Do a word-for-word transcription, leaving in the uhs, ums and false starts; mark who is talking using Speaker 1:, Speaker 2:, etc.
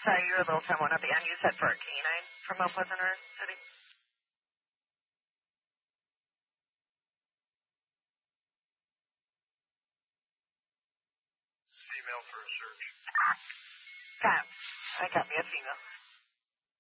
Speaker 1: Sorry, you were a little trembling at the end. You said for a canine from Mount Pleasant or City?
Speaker 2: Female for a search.
Speaker 1: Okay. I got me a female.